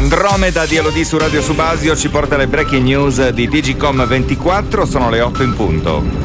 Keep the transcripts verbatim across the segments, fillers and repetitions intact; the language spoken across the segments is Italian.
Andromeda di Elodie su Radio Subasio ci porta le breaking news di Digicom ventiquattro, sono le otto in punto.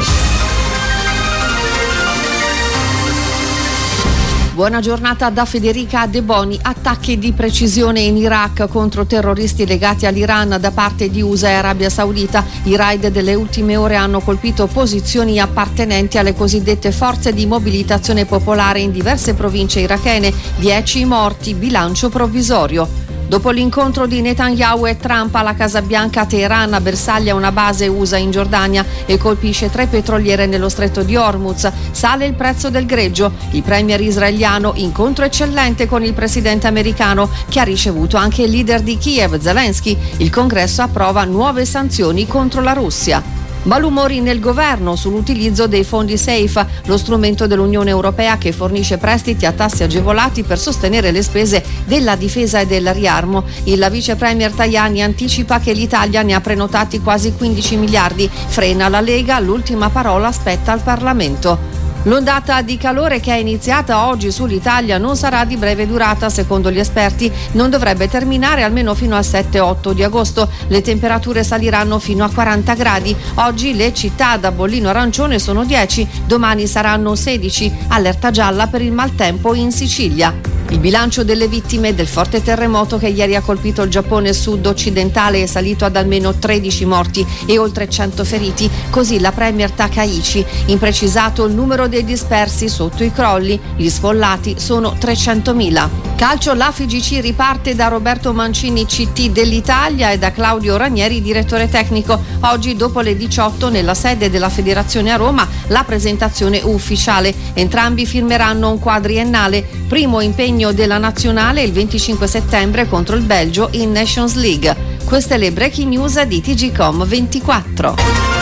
Buona giornata da Federica De Boni. Attacchi di precisione in Iraq contro terroristi legati all'Iran da parte di U S A e Arabia Saudita. I raid delle ultime ore hanno colpito posizioni appartenenti alle cosiddette forze di mobilitazione popolare in diverse province irachene. Dieci morti, bilancio provvisorio. Dopo l'incontro di Netanyahu e Trump alla Casa Bianca, Teheran bersaglia una base U S A in Giordania e colpisce tre petroliere nello stretto di Hormuz. Sale il prezzo del greggio. Il premier israeliano, incontro eccellente con il presidente americano, che ha ricevuto anche il leader di Kiev, Zelensky. Il congresso approva nuove sanzioni contro la Russia. Malumori nel governo sull'utilizzo dei fondi SAFE, lo strumento dell'Unione Europea che fornisce prestiti a tassi agevolati per sostenere le spese della difesa e del riarmo. Il vice premier Tajani anticipa che l'Italia ne ha prenotati quasi quindici miliardi. Frena la Lega, l'ultima parola spetta al Parlamento. L'ondata di calore che è iniziata oggi sull'Italia non sarà di breve durata, secondo gli esperti. Non dovrebbe terminare almeno fino al sette otto di agosto. Le temperature saliranno fino a quaranta gradi. Oggi le città da bollino arancione sono dieci, domani saranno sedici. Allerta gialla per il maltempo in Sicilia. Il bilancio delle vittime del forte terremoto che ieri ha colpito il Giappone sud-occidentale è salito ad almeno tredici morti e oltre cento feriti, così la premier Takaichi. Imprecisato il numero dei dispersi sotto i crolli, gli sfollati sono trecentomila. Calcio, l'A F I G C riparte da Roberto Mancini, C T dell'Italia, e da Claudio Ranieri, direttore tecnico. Oggi dopo le diciotto nella sede della federazione a Roma la presentazione ufficiale. Entrambi firmeranno un quadriennale. Primo impegno della nazionale il venticinque settembre contro il Belgio in Nations League. Queste le breaking news di Digicom ventiquattro.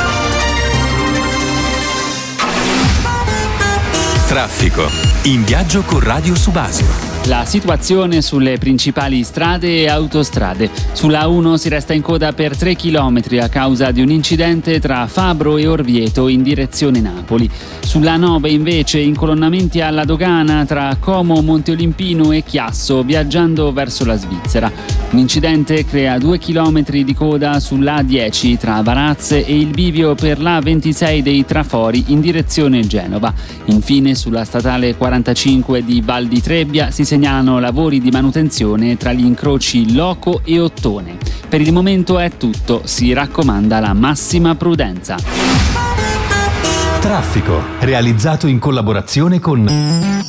Traffico. In viaggio con Radio Subasio. La situazione sulle principali strade e autostrade. Sulla A uno si resta in coda per tre chilometri a causa di un incidente tra Fabro e Orvieto in direzione Napoli. Sulla A nove invece incolonnamenti alla dogana tra Como, Monte Olimpino e Chiasso viaggiando verso la Svizzera. Un incidente crea due chilometri di coda sulla A dieci tra Varazze e il bivio per la A ventisei dei Trafori in direzione Genova. Infine sulla statale quarantacinque di Val di Trebbia si segnalano lavori di manutenzione tra gli incroci Loco e Ottone. Per il momento è tutto, si raccomanda la massima prudenza. Traffico, realizzato in collaborazione con